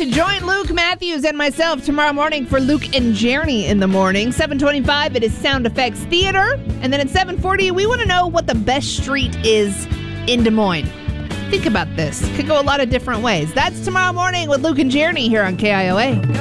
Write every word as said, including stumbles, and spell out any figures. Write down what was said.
to join Luke Matthews and myself tomorrow morning for Luke and Jeremy in the morning. seven twenty-five, it is Sound Effects Theater. And then at seven forty, we want to know what the best street is in Des Moines. Think about this. Could go a lot of different ways. That's tomorrow morning with Luke and Jeremy here on K I O A.